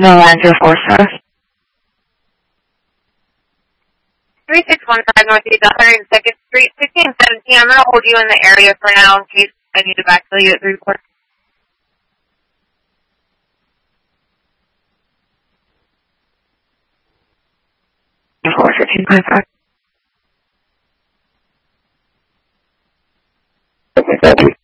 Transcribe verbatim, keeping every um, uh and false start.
No answer four star. three six one five Northeast one hundred second Street, sixteen seventeen. I'm going to hold you in the area for now in case I need to backfill you at three four. four fifteen point five.